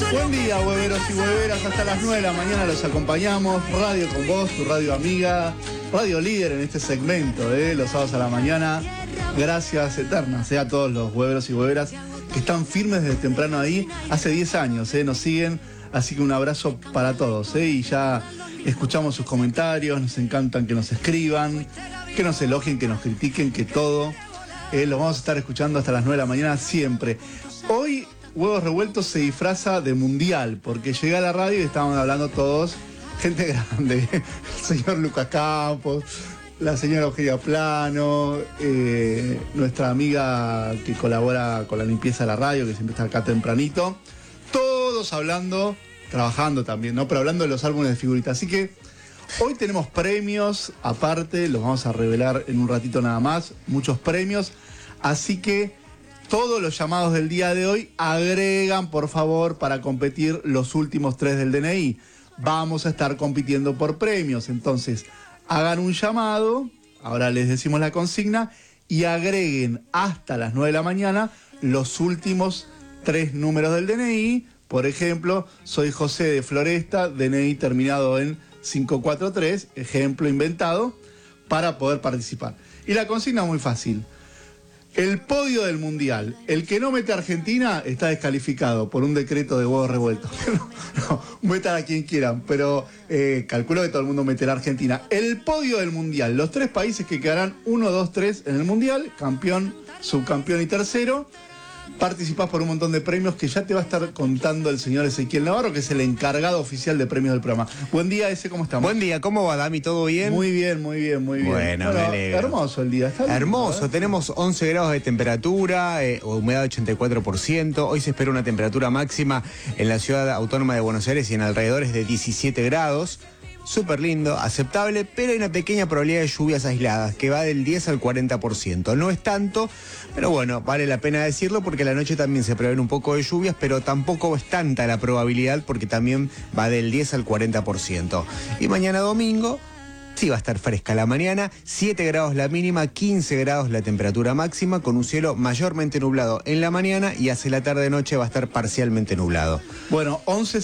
Buen día, hueveros y hueveras. Hasta las 9 de la mañana los acompañamos. Radio con vos, tu radio amiga, radio líder en este segmento, los sábados a la mañana. Gracias eternas a todos los hueveros y hueveras que están firmes desde temprano ahí. Hace 10 años nos siguen, así que un abrazo para todos. Y ya escuchamos sus comentarios, nos encantan que nos escriban, que nos elogien, que nos critiquen, que todo. Los vamos a estar escuchando hasta las 9 de la mañana siempre. Hoy Huevos Revueltos se disfraza de mundial, porque llegué a la radio y estaban hablando todos, gente grande, el señor Lucas Campos, la señora Eugenia Plano, nuestra amiga que colabora con la limpieza de la radio, que siempre está acá tempranito, todos hablando, trabajando también, ¿no? Pero hablando de los álbumes de figuritas. Así que hoy tenemos premios, aparte, los vamos a revelar en un ratito nada más, muchos premios, así que todos los llamados del día de hoy agregan, por favor, para competir los últimos 3 del DNI. Vamos a estar compitiendo por premios, entonces hagan un llamado, ahora les decimos la consigna, y agreguen hasta las 9 de la mañana los últimos 3 números del DNI. Por ejemplo, soy José de Floresta, DNI terminado en 543, ejemplo inventado, para poder participar. Y la consigna es muy fácil. El podio del Mundial. El que no mete a Argentina está descalificado por un decreto de Huevos Revueltos. No, metan a quien quieran, pero calculo que todo el mundo meterá a Argentina. El podio del Mundial. Los 3 países que quedarán 1, 2, 3 en el Mundial. Campeón, subcampeón y tercero. Participás por un montón de premios que ya te va a estar contando el señor Ezequiel Navarro, que es el encargado oficial de premios del programa. Buen día, ¿cómo estamos? Buen día, ¿cómo va, Dami? ¿Todo bien? Muy bien, muy bien, muy bien. Bueno, me alegro. Hermoso el día, está lindo, hermoso, tenemos 11 grados de temperatura, humedad 84%. Hoy se espera una temperatura máxima en la ciudad autónoma de Buenos Aires y en alrededores de 17 grados. Súper lindo, aceptable, pero hay una pequeña probabilidad de lluvias aisladas que va del 10 al 40%. No es tanto, pero bueno, vale la pena decirlo porque la noche también se prevén un poco de lluvias, pero tampoco es tanta la probabilidad porque también va del 10 al 40%. Y mañana domingo sí va a estar fresca la mañana, 7 grados la mínima, 15 grados la temperatura máxima, con un cielo mayormente nublado en la mañana y hacia la tarde-noche va a estar parcialmente nublado. Bueno,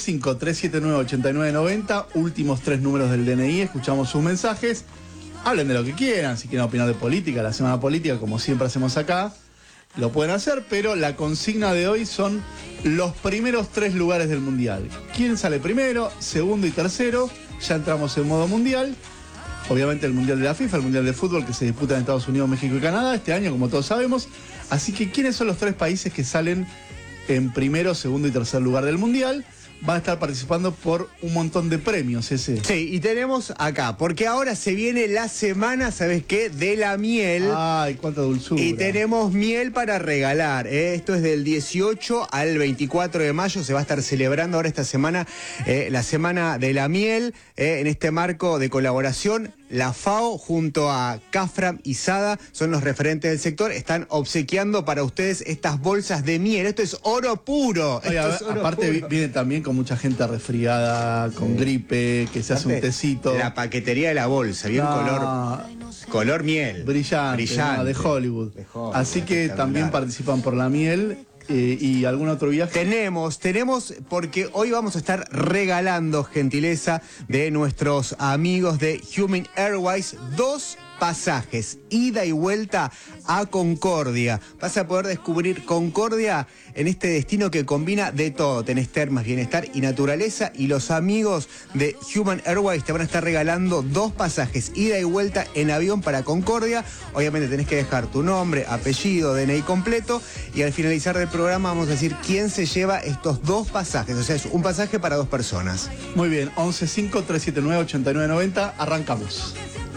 11-5379-8990, últimos 3 números del DNI, escuchamos sus mensajes, hablen de lo que quieran, si quieren opinar de política, la semana política, como siempre hacemos acá, lo pueden hacer, pero la consigna de hoy son los primeros 3 lugares del Mundial. ¿Quién sale primero, segundo y tercero? Ya entramos en modo Mundial. Obviamente el Mundial de la FIFA, el Mundial de Fútbol que se disputa en Estados Unidos, México y Canadá este año, como todos sabemos. Así que, ¿quiénes son los 3 países que salen en primero, segundo y tercer lugar del Mundial? Van a estar participando por un montón de premios ese. Sí, y tenemos acá, porque ahora se viene la semana, ¿sabes qué? De la miel. Ay, cuánta dulzura. Y tenemos miel para regalar. Esto es del 18 al 24 de mayo. Se va a estar celebrando ahora esta semana la Semana de la Miel. En este marco de colaboración, la FAO junto a CAFRAM y SADA son los referentes del sector. Están obsequiando para ustedes estas bolsas de miel. Esto es oro puro. Oye, aparte viene también con mucha gente resfriada, con gripe, que se hace un tecito. La paquetería de la bolsa, bien color miel. Brillante. No, de Hollywood. Así que también participan por la miel. ¿Y algún otro viaje? Tenemos, porque hoy vamos a estar regalando, gentileza de nuestros amigos de Human Airways, 2 pasajes, ida y vuelta a Concordia. Vas a poder descubrir Concordia en este destino que combina de todo. Tenés termas, bienestar y naturaleza, y los amigos de Human Airways te van a estar regalando 2 pasajes, ida y vuelta en avión para Concordia. Obviamente tenés que dejar tu nombre, apellido, DNI completo, y al finalizar del programa vamos a decir quién se lleva estos 2 pasajes. O sea, es un pasaje para 2 personas. Muy bien, 11-5379-8990, arrancamos.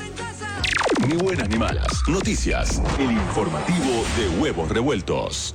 Ni buenas ni malas. Noticias. El informativo de Huevos Revueltos.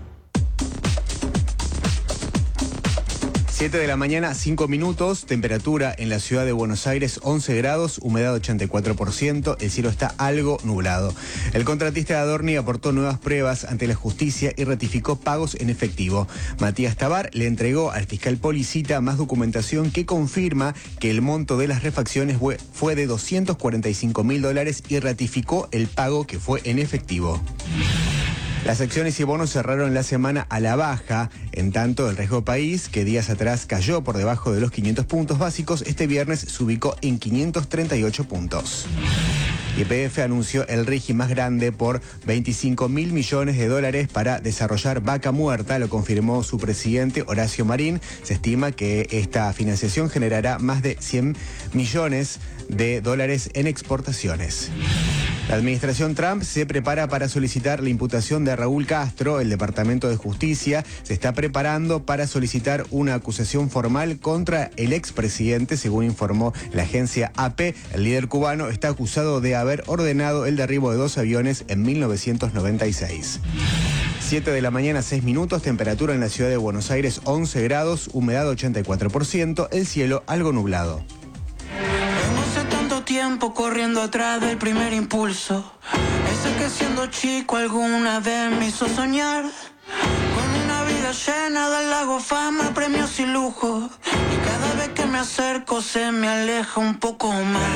7 de la mañana, 5 minutos, temperatura en la ciudad de Buenos Aires, 11 grados, humedad 84%, el cielo está algo nublado. El contratista de Adorni aportó nuevas pruebas ante la justicia y ratificó pagos en efectivo. Matías Tabar le entregó al fiscal Policita más documentación que confirma que el monto de las refacciones fue de $245.000 y ratificó el pago que fue en efectivo. Las acciones y bonos cerraron la semana a la baja. En tanto, el riesgo país, que días atrás cayó por debajo de los 500 puntos básicos, este viernes se ubicó en 538 puntos. YPF anunció el RIGI más grande por 25.000 millones de dólares para desarrollar Vaca Muerta, lo confirmó su presidente Horacio Marín. Se estima que esta financiación generará más de 100 millones de dólares en exportaciones. La administración Trump se prepara para solicitar la imputación de Raúl Castro. El Departamento de Justicia se está preparando para solicitar una acusación formal contra el expresidente, según informó la agencia AP. El líder cubano está acusado de haber ordenado el derribo de 2 aviones en 1996. 7 de la mañana, 6 minutos, temperatura en la ciudad de Buenos Aires 11 grados, humedad 84%, el cielo algo nublado. Tiempo corriendo atrás del primer impulso, ese que siendo chico alguna vez me hizo soñar con una vida llena de lago, fama, premios y lujo, y cada vez que me acerco se me aleja un poco más.